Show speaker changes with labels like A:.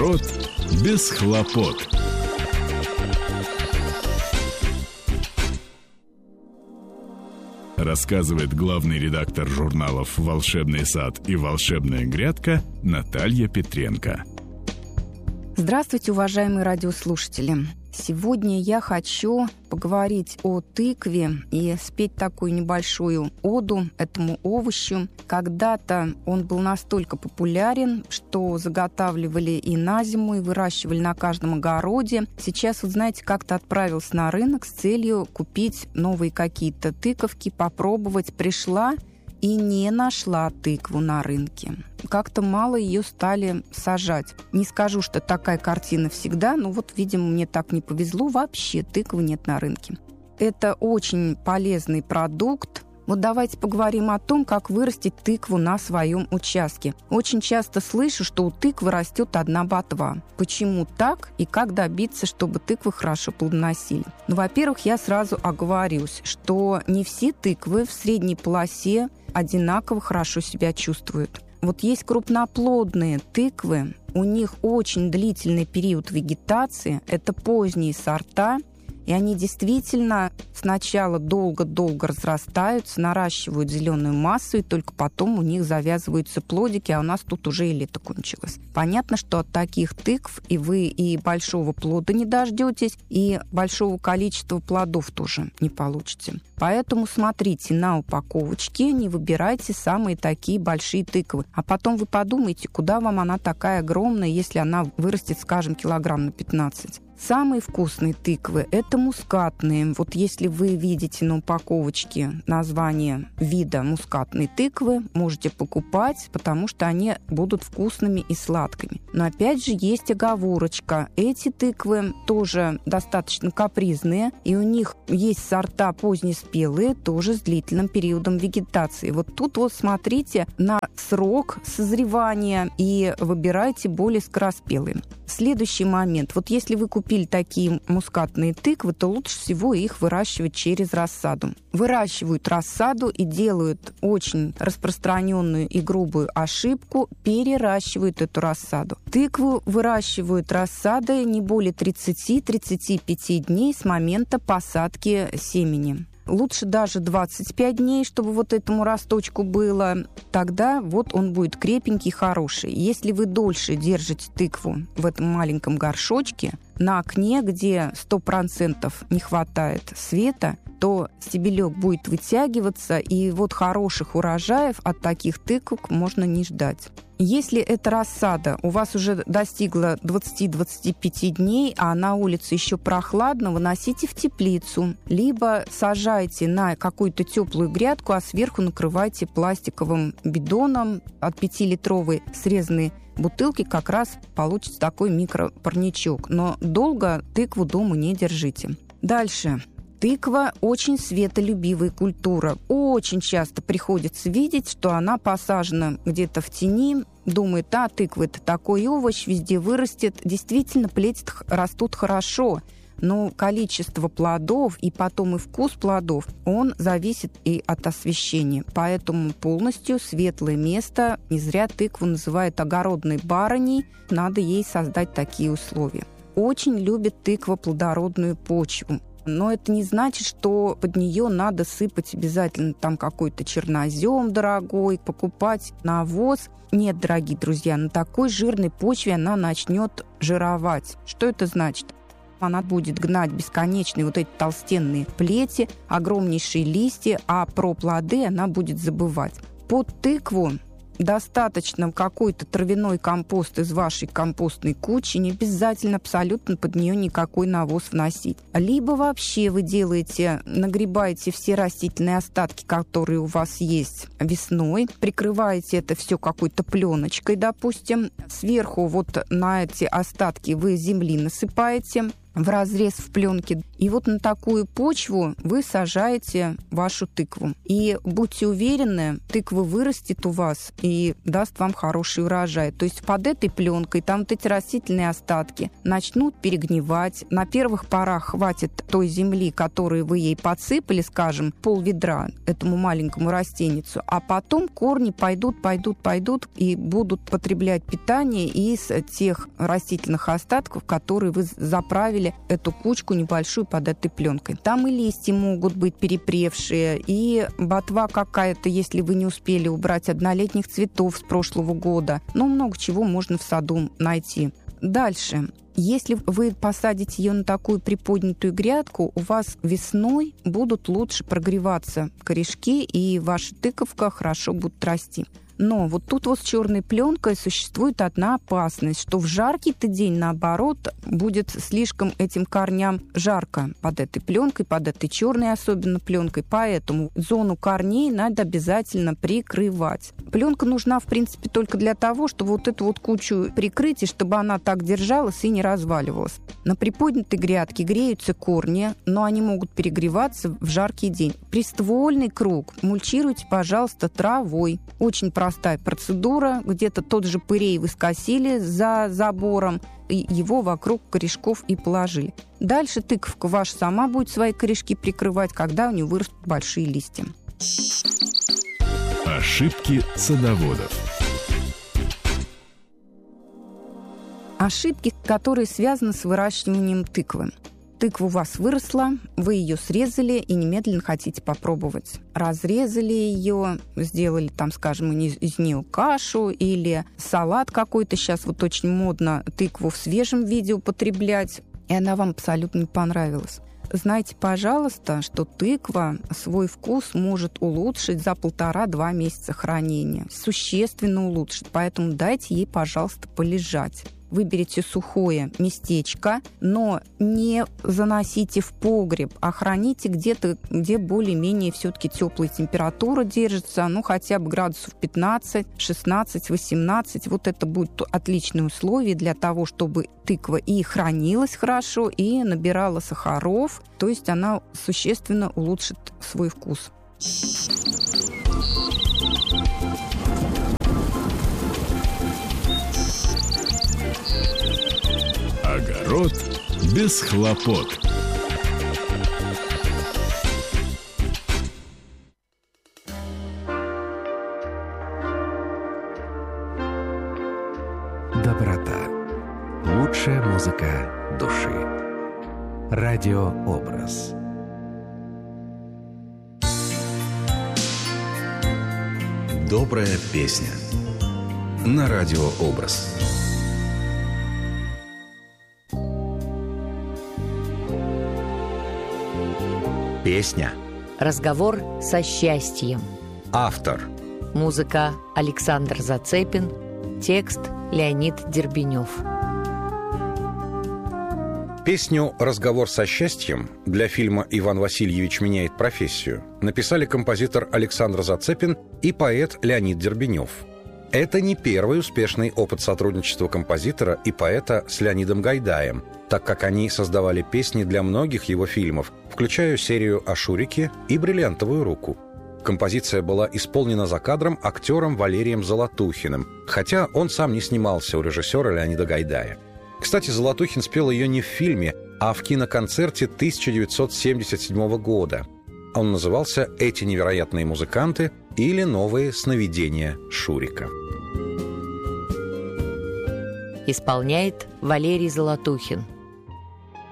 A: Огород без хлопот. Рассказывает главный редактор журналов «Волшебный сад» и «Волшебная грядка» Наталья Петренко.
B: Здравствуйте, уважаемые радиослушатели! Сегодня я хочу поговорить о тыкве и спеть такую небольшую оду этому овощу. Когда-то он был настолько популярен, что заготавливали и на зиму, и выращивали на каждом огороде. Сейчас, вы знаете, как-то отправился на рынок с целью купить новые какие-то тыковки, попробовать. Пришла и не нашла тыкву на рынке. Как-то мало ее стали сажать. Не скажу, что такая картина всегда, но вот, видимо, мне так не повезло. Вообще тыквы нет на рынке. Это очень полезный продукт. Вот давайте поговорим о том, как вырастить тыкву на своем участке. Очень часто слышу, что у тыквы растет одна ботва. Почему так и как добиться, чтобы тыквы хорошо плодоносили? Ну, во-первых, я сразу оговорюсь, что не все тыквы в средней полосе одинаково хорошо себя чувствуют. Вот есть крупноплодные тыквы, у них очень длительный период вегетации, это поздние сорта, и они действительно сначала долго-долго разрастаются, наращивают зеленую массу, и только потом у них завязываются плодики, а у нас тут уже и лето кончилось. Понятно, что от таких тыкв и вы и большого плода не дождетесь, и большого количества плодов тоже не получите. Поэтому смотрите на упаковочке, не выбирайте самые такие большие тыквы. А потом вы подумайте, куда вам она такая огромная, если она вырастет, скажем, килограмм на 15. Самые вкусные тыквы – это мускатные. Вот если вы видите на упаковочке название вида мускатной тыквы, можете покупать, потому что они будут вкусными и сладкими. Но опять же есть оговорочка. Эти тыквы тоже достаточно капризные, и у них есть сорта позднеспелые, тоже с длительным периодом вегетации. Вот тут вот смотрите на срок созревания и выбирайте более скороспелые. Следующий момент. Вот если вы купили такие мускатные тыквы, то лучше всего их выращивать через рассаду. Выращивают рассаду и делают очень распространенную и грубую ошибку, переращивают эту рассаду. Тыкву выращивают рассадой не более 30-35 дней с момента посадки семени. Лучше даже 25 дней, чтобы вот этому росточку было. Тогда вот он будет крепенький, хороший. Если вы дольше держите тыкву в этом маленьком горшочке, на окне, где 100% не хватает света, то стебелек будет вытягиваться, и вот хороших урожаев от таких тыквок можно не ждать. Если эта рассада у вас уже достигла 20-25 дней, а на улице еще прохладно, выносите в теплицу, либо сажайте на какую-то теплую грядку, а сверху накрывайте пластиковым бидоном от 5-литровой срезанной бутылки, как раз получится такой микропарничок. Но долго тыкву дома не держите. Дальше. Тыква очень светолюбивая культура. Очень часто приходится видеть, что она посажена где-то в тени, думает, тыква – это такой овощ, везде вырастет. Действительно, плети растут хорошо, но количество плодов и потом и вкус плодов, он зависит и от освещения. Поэтому полностью светлое место, не зря тыкву называют огородной барыней, надо ей создать такие условия. Очень любит тыква плодородную почву. Но это не значит, что под нее надо сыпать обязательно там какой-то чернозем дорогой, покупать навоз. Нет, дорогие друзья, на такой жирной почве она начнет жировать. Что это значит? Она будет гнать бесконечные вот эти толстенные плети, огромнейшие листья, а про плоды она будет забывать. Под тыкву достаточно какой-то травяной компост из вашей компостной кучи, не обязательно абсолютно под нее никакой навоз вносить. Либо вообще вы нагребаете все растительные остатки, которые у вас есть весной, прикрываете это все какой-то пленочкой, допустим, сверху вот на эти остатки вы земли насыпаете в разрез в пленке, И вот на такую почву вы сажаете вашу тыкву. И будьте уверены, тыква вырастет у вас и даст вам хороший урожай. То есть под этой пленкой там вот эти растительные остатки начнут перегнивать. На первых порах хватит той земли, которую вы ей подсыпали, скажем, пол-ведра этому маленькому растеницу, а потом корни пойдут и будут потреблять питание из тех растительных остатков, которые вы заправили эту кучку небольшую под этой пленкой. Там и листья могут быть перепревшие, и ботва какая-то, если вы не успели убрать однолетних цветов с прошлого года. Но много чего можно в саду найти. Дальше. Если вы посадите ее на такую приподнятую грядку, у вас весной будут лучше прогреваться корешки, и ваша тыковка хорошо будет расти. Но вот тут вот с черной пленкой существует одна опасность, что в жаркий-то день, наоборот, будет слишком этим корням жарко под этой пленкой, под этой черной особенно пленкой. Поэтому зону корней надо обязательно прикрывать. Пленка нужна, в принципе, только для того, чтобы вот эту вот кучу прикрыть, и чтобы она так держалась и не разваливалась. На приподнятой грядке греются корни, но они могут перегреваться в жаркий день. Приствольный круг мульчируйте, пожалуйста, травой. Очень простая процедура. Где-то тот же пырей вы скосили за забором, и его вокруг корешков и положили. Дальше тыковка ваша сама будет свои корешки прикрывать, когда у нее вырастут большие листья.
A: Ошибки садоводов.
B: Ошибки, которые связаны с выращиванием тыквы. Тыква у вас выросла, вы ее срезали и немедленно хотите попробовать. Разрезали ее, сделали там, скажем, из нее кашу или салат какой-то. Сейчас вот очень модно тыкву в свежем виде употреблять, и она вам абсолютно не понравилась. Знайте, пожалуйста, что тыква свой вкус может улучшить за 1,5-2 месяца хранения. Существенно улучшить, поэтому дайте ей, пожалуйста, полежать. Выберите сухое местечко, но не заносите в погреб, а храните где-то, где более-менее все-таки теплая температура держится, ну хотя бы градусов 15, 16, 18. Вот это будут отличные условия для того, чтобы тыква и хранилась хорошо, и набирала сахаров, то есть она существенно улучшит свой вкус.
A: Огород без хлопот.
C: Доброта. Лучшая музыка души. Радиообраз. Добрая песня. На Радиообраз. Песня.
D: Разговор со счастьем.
C: Автор.
D: Музыка Александр Зацепин. Текст Леонид Дербенев.
C: Песню «Разговор со счастьем» для фильма «Иван Васильевич меняет профессию» написали композитор Александр Зацепин и поэт Леонид Дербенев. Это не первый успешный опыт сотрудничества композитора и поэта с Леонидом Гайдаем, так как они создавали песни для многих его фильмов, включая серию о Шурике и «Бриллиантовую руку». Композиция была исполнена за кадром актером Валерием Золотухиным, хотя он сам не снимался у режиссера Леонида Гайдая. Кстати, Золотухин спел ее не в фильме, а в киноконцерте 1977 года. Он назывался «Эти невероятные музыканты» или «Новые сновидения Шурика».
D: Исполняет Валерий Золотухин.